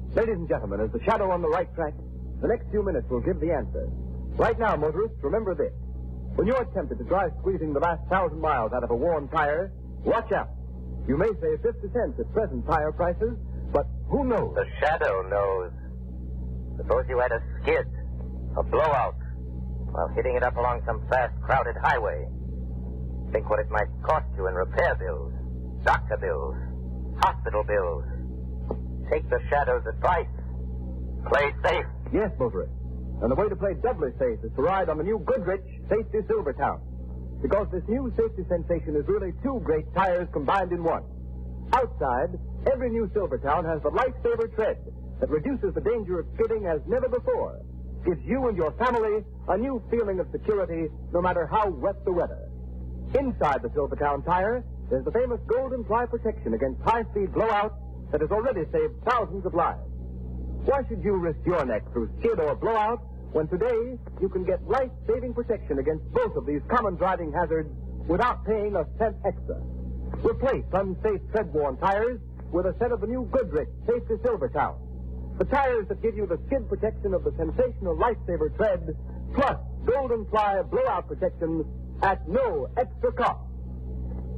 Ladies and gentlemen, is the Shadow on the right track? The next few minutes will give the answer. Right now, motorists, remember this. When you're tempted to try squeezing the last 1,000 miles out of a worn tire, watch out. You may save 50 cents at present tire prices, but who knows? The Shadow knows. Suppose you had a skid, a blowout, while hitting it up along some fast, crowded highway. Think what it might cost you in repair bills, doctor bills, hospital bills. Take the Shadow's advice. Play safe. Yes, motorist. And the way to play doubly safe is to ride on the new Goodrich Safety Silvertown. Because this new safety sensation is really two great tires combined in one. Outside, every new Silvertown has the lifesaver tread that reduces the danger of skidding as never before. Gives you and your family a new feeling of security no matter how wet the weather. Inside the Silvertown tire, there's the famous Golden Fly protection against high-speed blowout that has already saved thousands of lives. Why should you risk your neck through skid or blowout when today you can get life-saving protection against both of these common driving hazards without paying a cent extra? Replace unsafe tread-worn tires with a set of the new Goodrich Safety Silvertown. The tires that give you the skid protection of the sensational lifesaver tread, plus Golden Fly blowout protection at no extra cost.